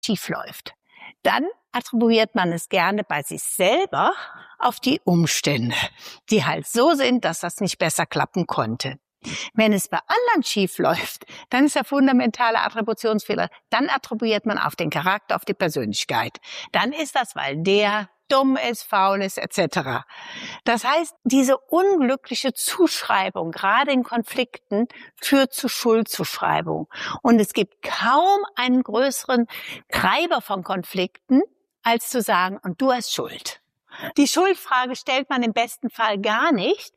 schiefläuft, dann attribuiert man es gerne bei sich selber auf die Umstände, die halt so sind, dass das nicht besser klappen konnte. Wenn es bei anderen schief läuft, dann ist der fundamentale Attributionsfehler. Dann attribuiert man auf den Charakter, auf die Persönlichkeit. Dann ist das, weil der dumm ist, faul ist, etc. Das heißt, diese unglückliche Zuschreibung, gerade in Konflikten, führt zu Schuldzuschreibung. Und es gibt kaum einen größeren Treiber von Konflikten, als zu sagen, und du hast Schuld. Die Schuldfrage stellt man im besten Fall gar nicht.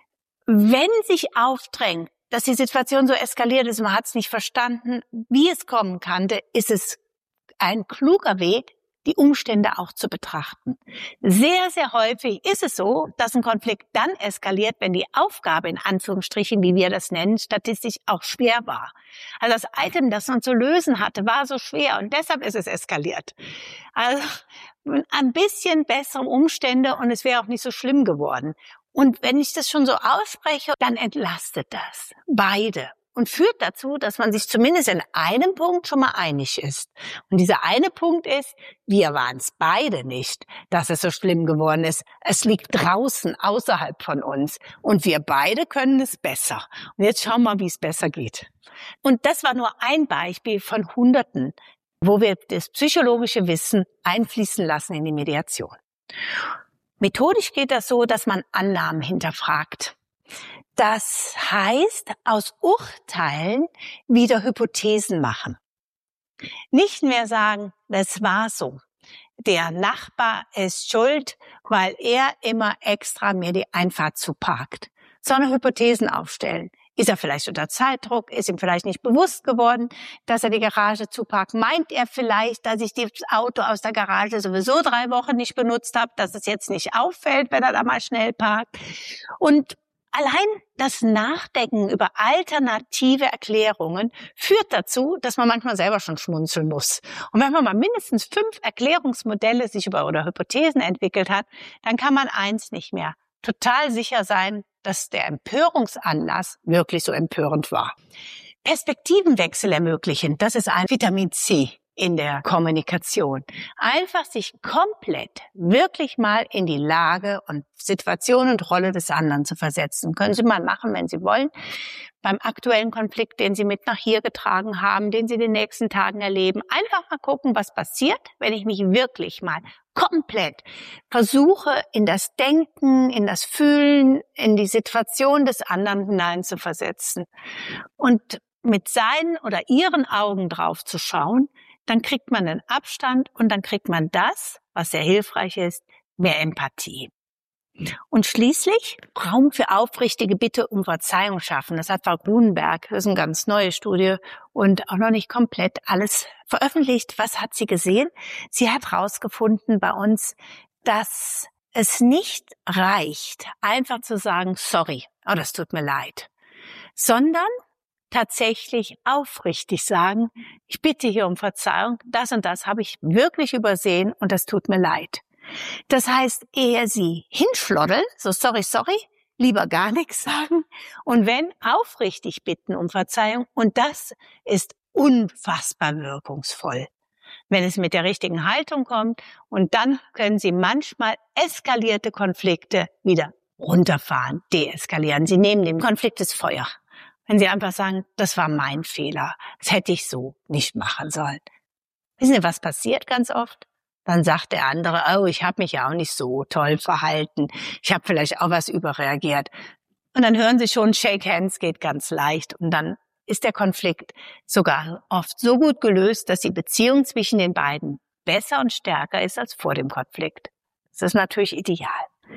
Wenn sich aufdrängt, dass die Situation so eskaliert ist, man hat es nicht verstanden, wie es kommen kannte, ist es ein kluger Weg, die Umstände auch zu betrachten. Sehr, sehr häufig ist es so, dass ein Konflikt dann eskaliert, wenn die Aufgabe, in Anführungsstrichen, wie wir das nennen, statistisch auch schwer war. Also das Item, das man zu lösen hatte, war so schwer und deshalb ist es eskaliert. Also ein bisschen bessere Umstände und es wäre auch nicht so schlimm geworden. Und wenn ich das schon so ausspreche, dann entlastet das beide und führt dazu, dass man sich zumindest in einem Punkt schon mal einig ist. Und dieser eine Punkt ist, wir waren es beide nicht, dass es so schlimm geworden ist. Es liegt draußen, außerhalb von uns. Und wir beide können es besser. Und jetzt schauen wir mal, wie es besser geht. Und das war nur ein Beispiel von Hunderten, wo wir das psychologische Wissen einfließen lassen in die Mediation. Methodisch geht das so, dass man Annahmen hinterfragt. Das heißt, aus Urteilen wieder Hypothesen machen. Nicht mehr sagen, das war so. Der Nachbar ist schuld, weil er immer extra mir die Einfahrt zuparkt. Sondern Hypothesen aufstellen. Ist er vielleicht unter Zeitdruck? Ist ihm vielleicht nicht bewusst geworden, dass er die Garage zuparkt? Meint er vielleicht, dass ich das Auto aus der Garage sowieso 3 Wochen nicht benutzt habe, dass es jetzt nicht auffällt, wenn er da mal schnell parkt? Und allein das Nachdenken über alternative Erklärungen führt dazu, dass man manchmal selber schon schmunzeln muss. Und wenn man mal mindestens 5 Erklärungsmodelle sich oder Hypothesen entwickelt hat, dann kann man eins nicht mehr: total sicher sein, dass der Empörungsanlass wirklich so empörend war. Perspektivenwechsel ermöglichen, das ist ein Vitamin C in der Kommunikation. Einfach sich komplett wirklich mal in die Lage und Situation und Rolle des anderen zu versetzen. Können Sie mal machen, wenn Sie wollen. Beim aktuellen Konflikt, den Sie mit nach hier getragen haben, den Sie in den nächsten Tagen erleben. Einfach mal gucken, was passiert, wenn ich mich wirklich mal komplett versuche, in das Denken, in das Fühlen, in die Situation des anderen hineinzuversetzen. Und mit seinen oder ihren Augen drauf zu schauen, dann kriegt man einen Abstand und dann kriegt man das, was sehr hilfreich ist, mehr Empathie. Und schließlich Raum für aufrichtige Bitte um Verzeihung schaffen. Das hat Frau Grunenberg, das ist eine ganz neue Studie und auch noch nicht komplett alles veröffentlicht. Was hat sie gesehen? Sie hat herausgefunden bei uns, dass es nicht reicht, einfach zu sagen, sorry, oh, das tut mir leid, sondern tatsächlich aufrichtig sagen, ich bitte hier um Verzeihung, das und das habe ich wirklich übersehen und das tut mir leid. Das heißt, eher sie hinschloddeln, so sorry, lieber gar nichts sagen und wenn, aufrichtig bitten um Verzeihung und das ist unfassbar wirkungsvoll, wenn es mit der richtigen Haltung kommt und dann können Sie manchmal eskalierte Konflikte wieder runterfahren, deeskalieren. Sie nehmen dem Konflikt das Feuer. Wenn Sie einfach sagen, das war mein Fehler, das hätte ich so nicht machen sollen. Wissen Sie, was passiert ganz oft? Dann sagt der andere, oh, ich habe mich ja auch nicht so toll verhalten, ich habe vielleicht auch was überreagiert. Und dann hören Sie schon, Shake Hands geht ganz leicht und dann ist der Konflikt sogar oft so gut gelöst, dass die Beziehung zwischen den beiden besser und stärker ist als vor dem Konflikt. Das ist natürlich ideal.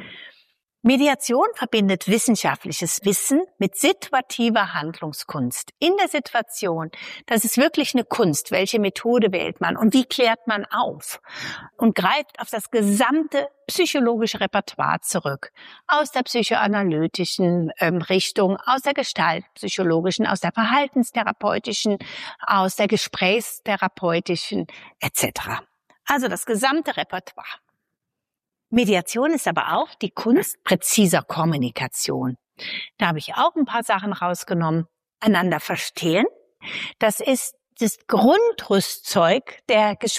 Mediation verbindet wissenschaftliches Wissen mit situativer Handlungskunst. In der Situation, das ist wirklich eine Kunst. Welche Methode wählt man und wie klärt man auf? Und greift auf das gesamte psychologische Repertoire zurück. Aus der psychoanalytischen Richtung, aus der gestaltpsychologischen, aus der verhaltenstherapeutischen, aus der gesprächstherapeutischen etc. Also das gesamte Repertoire. Mediation ist aber auch die Kunst präziser Kommunikation. Da habe ich auch ein paar Sachen rausgenommen. Einander verstehen, das ist das Grundrüstzeug der